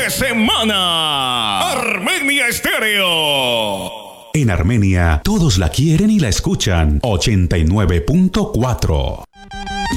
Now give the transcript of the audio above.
de semana. Armenia Estéreo. En Armenia, todos la quieren y la escuchan. 89.4.